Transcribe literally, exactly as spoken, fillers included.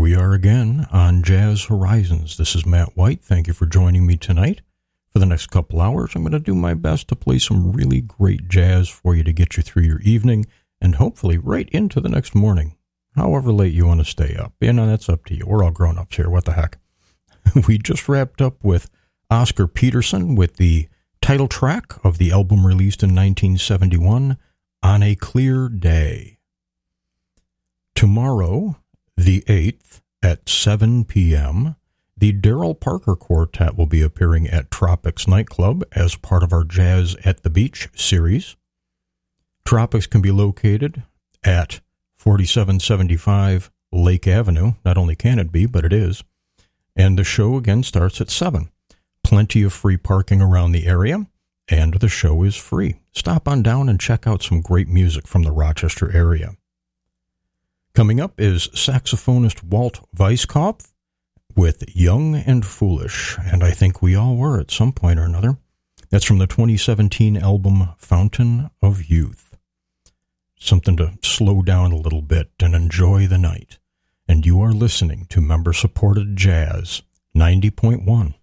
we are again on Jazz Horizons. This is Matt White. Thank you for joining me tonight. For the next couple hours, I'm going to do my best to play some really great jazz for you to get you through your evening and hopefully right into the next morning, however late you want to stay up. You know, that's up to you. We're all grown-ups here. What the heck? We just wrapped up with Oscar Peterson with the title track of the album released in nineteen seventy-one, On a Clear Day. Tomorrow, the eighth, at seven p.m., the Daryl Parker Quartet will be appearing at Tropics Nightclub as part of our Jazz at the Beach series. Tropics can be located at forty-seven seventy-five Lake Avenue. Not only can it be, but it is. And the show again starts at seven. Plenty of free parking around the area, and the show is free. Stop on down and check out some great music from the Rochester area. Coming up is saxophonist Walt Weiskopf with Young and Foolish, and I think we all were at some point or another. That's from the twenty seventeen album Fountain of Youth. Something to slow down a little bit and enjoy the night. And you are listening to member-supported Jazz ninety point one.